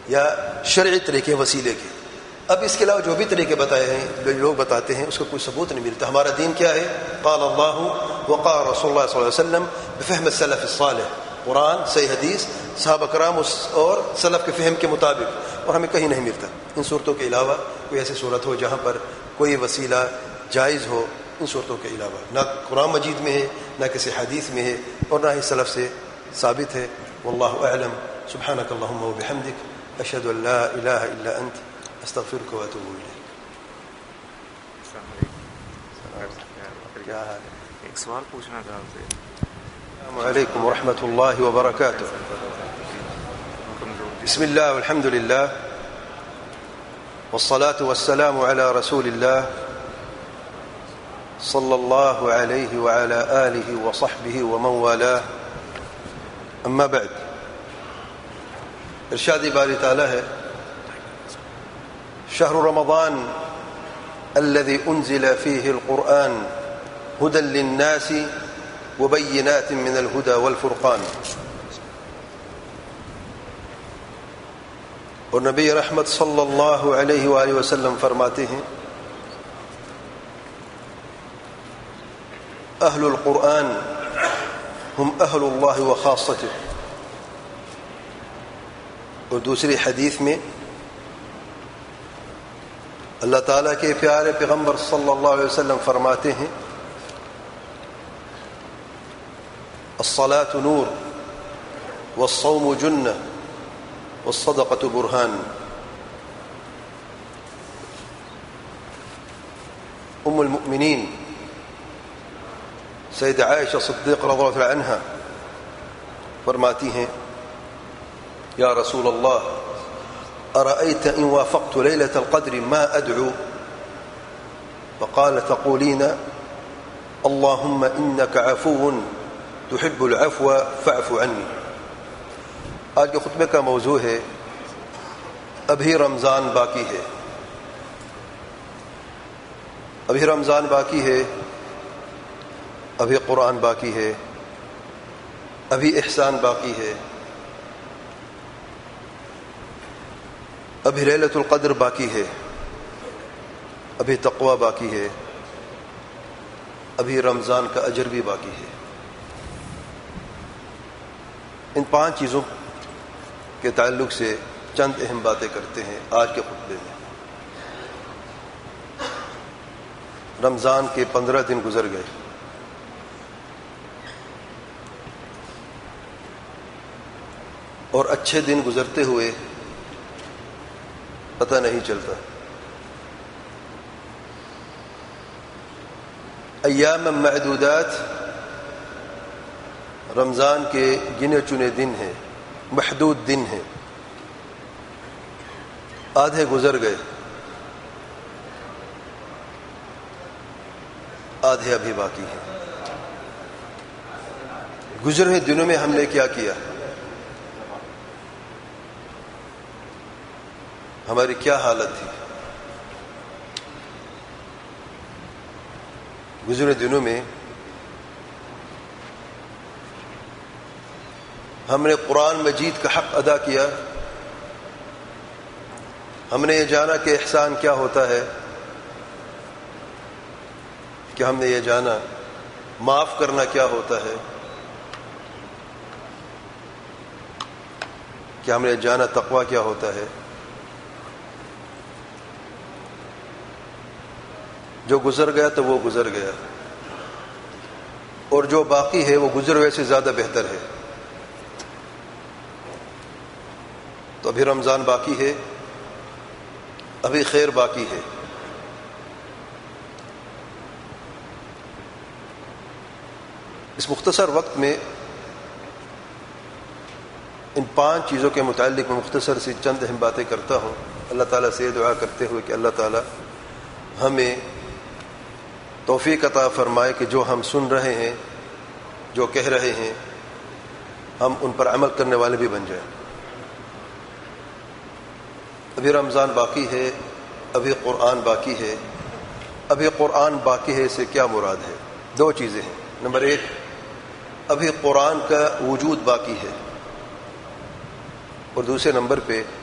یا شرعی طریقے وسیلے کے. اب اس کے علاوہ جو بھی طریقے بتائے ہیں لوگ بتاتے ہیں اس کا کوئی ثبوت نہیں ملتا. ہمارا دین کیا ہے؟ قال اللہ وقال رسول اللہ صلی اللہ علیہ وسلم بفہم السلف الصالح، قرآن، صحیح حدیث، صحابہ کرام اور سلف کے فہم کے مطابق، اور ہمیں کہیں نہیں ملتا. ان صورتوں کے علاوہ کوئی ایسی صورت ہو جہاں پر کوئی وسیلہ جائز ہو، ان صورتوں کے علاوہ نہ قرآن مجید میں ہے، نہ کسی حدیث میں ہے، اور نہ ہی سلف سے ثابت ہے. واللہ اعلم. سبحانک اللہم وبحمدک، اشہد ان لا الہ الا انت، استغفرک واتوب الیک. ایک سوال پوچھنا تھا آپ سے. السلام علیکم ورحمۃ اللہ وبرکاتہ. بسم اللہ والحمد للہ والصلاة والسلام على رسول اللہ صلی اللہ علیہ وعلى آلہ وصحبہ ومن والاه. اما بعد. ارشاد باری تعالی ہے شهر رمضان الذي أنزل فيه القرآن هدى للناس وبينات من الهدى والفرقان. اور نبی رحمت صلی اللہ علیہ وآلہ وسلم فرماتے ہیں اہل القرآن ہم اہل اللہ وخاصتہ. اور دوسری حدیث میں اللہ تعالیٰ کے پیارے پیغمبر صلی اللہ علیہ وسلم فرماتے ہیں الصلاة نور والصوم جنہ والصدقة برهان. ام المؤمنین سید عائشہ صدیقہ رضی اللہ عنہا فرماتی ہیں یا رسول اللہ ارأيت ان وافقت ليلة القدر ما ادعو؟ فقال تقولين اللهم انك عفو تحب العفو فاعف عني. آج کے خطبے کا موضوع ہے ابھی رمضان باقی ہے. ابھی رمضان باقی ہے، ابھی قرآن باقی ہے، ابھی احسان باقی ہے، ابھی لیلۃ القدر باقی ہے، ابھی تقوی باقی ہے، ابھی رمضان کا اجر بھی باقی ہے. ان 5 چیزوں کے تعلق سے چند اہم باتیں کرتے ہیں آج کے خطبے میں. رمضان کے 15 دن گزر گئے. اور اچھے دن گزرتے ہوئے پتہ نہیں چلتا. ایام معدودات رمضان کے گنے چنے دن ہیں، محدود دن ہیں. آدھے گزر گئے، آدھے ابھی باقی ہیں. گزرے ہوئے دنوں میں ہم نے کیا کیا؟ ہماری کیا حالت تھی؟ گزرے دنوں میں ہم نے قرآن مجید کا حق ادا کیا. ہم نے یہ جانا کہ احسان کیا ہوتا ہے، کہ ہم نے یہ جانا معاف کرنا کیا ہوتا ہے، کہ ہم نے جانا تقوی کیا ہوتا ہے. جو گزر گیا تو وہ گزر گیا، اور جو باقی ہے وہ گزر ہوئے سے زیادہ بہتر ہے. تو ابھی رمضان باقی ہے، ابھی خیر باقی ہے. اس مختصر وقت میں ان 5 چیزوں کے متعلق میں مختصر سی چند اہم باتیں کرتا ہوں، اللہ تعالیٰ سے دعا کرتے ہوئے کہ اللہ تعالیٰ ہمیں توفیق عطا فرمائے کہ جو ہم سن رہے ہیں، جو کہہ رہے ہیں، ہم ان پر عمل کرنے والے بھی بن جائیں. ابھی رمضان باقی ہے، ابھی قرآن باقی ہے. ابھی قرآن باقی ہے سے کیا مراد ہے؟ 2 چیزیں ہیں. نمبر 1، ابھی قرآن کا وجود باقی ہے، اور دوسرے نمبر پہ